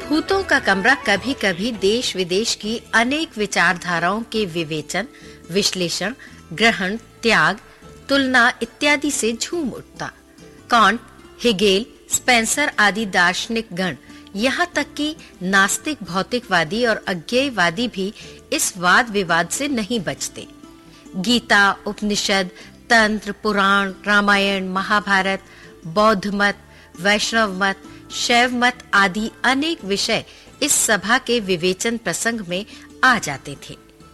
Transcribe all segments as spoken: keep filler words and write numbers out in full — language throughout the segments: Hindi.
भूतों का कमरा कभी-कभी देश विदेश की अनेक विचारधाराओं के विवेचन, विश्लेषण, ग्रहण, त्याग, तुलना इत्यादि से झूम उठता। कांट, हेगेल, स्पेंसर आदि दार्शनिक गण, यहाँ तक कि नास्तिक भौतिकवादी और अज्ञेयवादी भी इस वाद विवाद से नहीं बचते। गीता, उपनिषद, तंत्र, पुराण, रामायण, महाभारत, बौद्ध मत, वैष्णव मत, शैव मत आदि अनेक विषय इस सभा के विवेचन प्रसंग में आ जाते थे।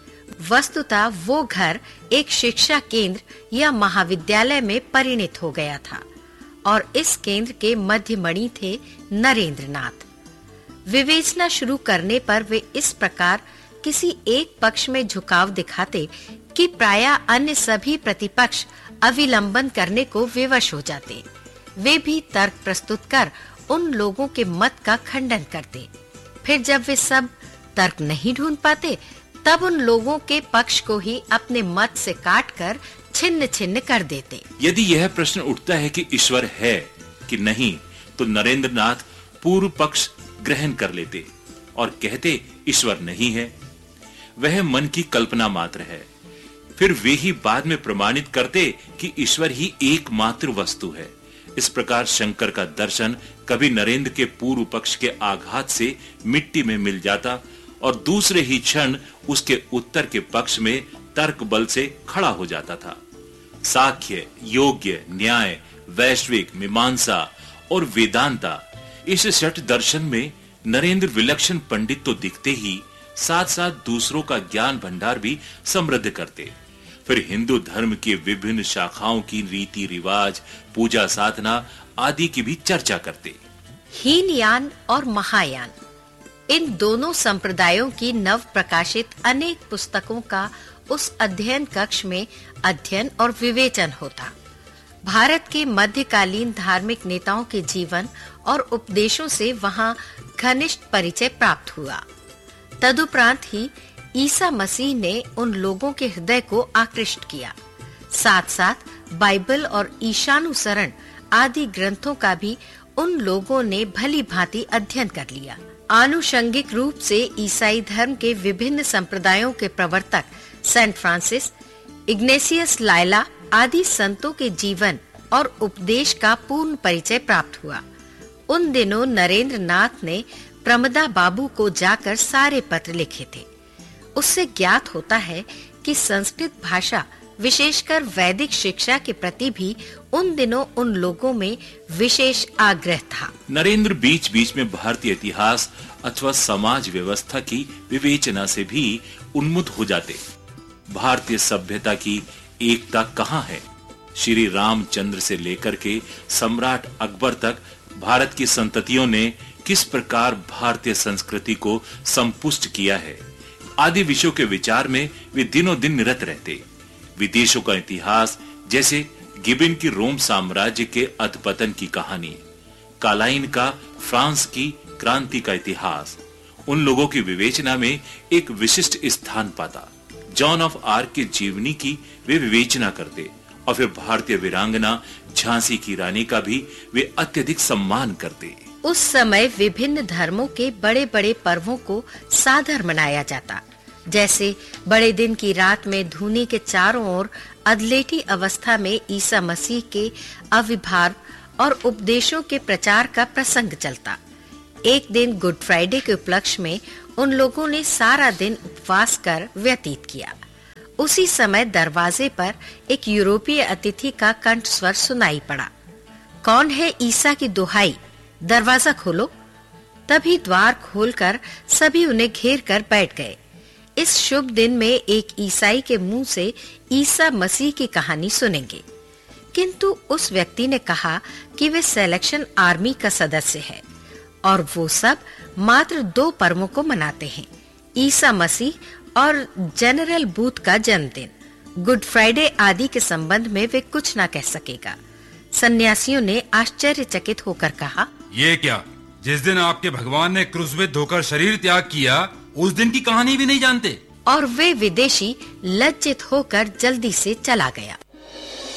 वस्तुतः वो घर एक शिक्षा केंद्र या महाविद्यालय में परिणत हो गया था और इस केंद्र के मध्यमणि थे नरेंद्र नाथ। विवेचना शुरू करने पर वे इस प्रकार किसी एक पक्ष में झुकाव दिखाते कि प्रायः अन्य सभी प्रतिपक्ष अविलंबन करने को विवश हो जाते। वे भी तर्क प्रस्तुत कर उन लोगों के मत का खंडन करते। फिर जब वे सब तर्क नहीं ढूंढ पाते, तब उन लोगों के पक्ष को ही अपने मत से काटकर छिन्न छिन्न कर देते। यदि यह प्रश्न उठता है कि ईश्वर है कि नहीं, तो नरेंद्र नाथ पूर्व पक्ष ग्रहण कर लेते और कहते ईश्वर नहीं है, वह मन की कल्पना मात्र है। फिर वे ही बाद में प्रमाणित करते कि ईश्वर ही एकमात्र वस्तु है। इस प्रकार शंकर का दर्शन कभी नरेंद्र के पूर्व पक्ष के आघात से मिट्टी में मिल जाता और दूसरे ही क्षण उसके उत्तर के पक्ष में तर्क बल से खड़ा हो जाता था। साख्य, योग्य, न्याय, वैश्विक, मीमांसा और वेदांता, इस षट दर्शन में नरेंद्र विलक्षण पंडित तो दिखते ही साथ साथ दूसरों का ज्ञान भंडार भी समृद्ध करते। फिर हिंदू धर्म की विभिन्न शाखाओं की रीति रिवाज, पूजा साधना आदि की भी चर्चा करते। हीनयान और महायान, इन दोनों संप्रदायों की नव प्रकाशित अनेक पुस्तकों का उस अध्ययन कक्ष में अध्ययन और विवेचन होता। भारत के मध्यकालीन धार्मिक नेताओं के जीवन और उपदेशों से वहां घनिष्ठ परिचय प्राप्त हुआ। तदुपरांत ही ईसा मसीह ने उन लोगों के हृदय को आकृष्ट किया। साथ साथ बाइबल और ईशानुसरण आदि ग्रंथों का भी उन लोगों ने भली भांति अध्ययन कर लिया। आनुषंगिक रूप से ईसाई धर्म के विभिन्न संप्रदायों के प्रवर्तक सेंट फ्रांसिस, इग्नेशियस लायला आदि संतों के जीवन और उपदेश का पूर्ण परिचय प्राप्त हुआ। उन दिनों नरेंद्र नाथ ने प्रमदा बाबू को जाकर सारे पत्र लिखे थे। उससे ज्ञात होता है कि संस्कृत भाषा, विशेषकर वैदिक शिक्षा के प्रति भी उन दिनों उन लोगों में विशेष आग्रह था। नरेंद्र बीच बीच में भारतीय इतिहास अथवा समाज व्यवस्था की विवेचना से भी उन्मुख हो जाते। भारतीय सभ्यता की एकता कहाँ है? श्री रामचंद्र से लेकर के सम्राट अकबर तक भारत की संततियों ने किस प्रकार भारतीय संस्कृति को संपुष्ट किया है आदि विषयों के विचार में वे दिनों दिन निरत रहते। विदेशों का इतिहास, जैसे गिबन की रोम साम्राज्य के अधपतन की कहानी, कालाइन का फ्रांस की क्रांति का इतिहास, उन लोगों की विवेचना में एक विशिष्ट स्थान पाता। जॉन ऑफ आर्क की जीवनी की वे विवेचना करते और फिर भारतीय वीरांगना झांसी की रानी का भी वे अत्यधिक सम्मान करते। उस समय विभिन्न धर्मों के बड़े बड़े पर्वों को सादर मनाया जाता। जैसे बड़े दिन की रात में धूनी के चारों ओर अधलेटी अवस्था में ईसा मसीह के आविर्भाव और उपदेशों के प्रचार का प्रसंग चलता। एक दिन गुड फ्राइडे के उपलक्ष्य में उन लोगों ने सारा दिन उपवास कर व्यतीत किया। उसी समय दरवाजे पर एक यूरोपीय अतिथि का कंठ स्वर सुनाई पड़ा, कौन है ईसा की दुहाई, दरवाजा खोलो। तभी द्वार खोलकर सभी उन्हें घेर कर बैठ गए। इस शुभ दिन में एक ईसाई के मुंह से ईसा मसीह की कहानी सुनेंगे, किंतु उस व्यक्ति ने कहा कि वे सिलेक्शन आर्मी का सदस्य है और वो सब मात्र दो पर्वों को मनाते हैं, ईसा मसीह और जनरल बूथ का जन्मदिन। गुड फ्राइडे आदि के संबंध में वे कुछ न कह सकेगा। सन्यासियों ने आश्चर्यचकित होकर कहा, ये क्या, जिस दिन आपके भगवान ने क्रूसबिद्ध होकर शरीर त्याग किया, उस दिन की कहानी भी नहीं जानते? और वे विदेशी लज्जित होकर जल्दी से चला गया।